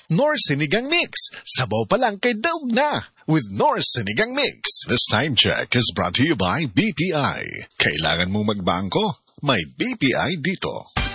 Knorr Sinigang Mix. Sabaw pa lang kay daog na. With Knorr Sinigang Mix. This time check is brought to you by BPI. Kailangan mong magbangko? May BPI dito.